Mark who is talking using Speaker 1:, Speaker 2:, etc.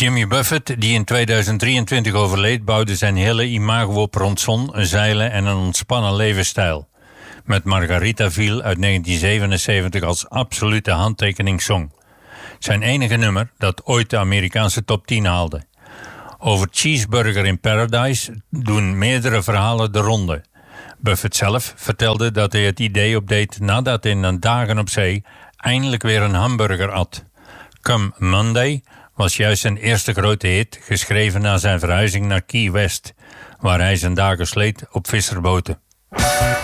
Speaker 1: Jimmy Buffett, die in 2023 overleed, bouwde zijn hele imago op rond zon, zeilen en een ontspannen levensstijl. Met Margaritaville uit 1977 als absolute handtekeningssong. Zijn enige nummer dat ooit de Amerikaanse top 10 haalde. Over Cheeseburger in Paradise doen meerdere verhalen de ronde. Buffett zelf vertelde dat hij het idee opdeed nadat hij na dagen op zee eindelijk weer een hamburger at. Come Monday was juist zijn eerste grote hit, geschreven na zijn verhuizing naar Key West, waar hij zijn dagen sleet op visserboten.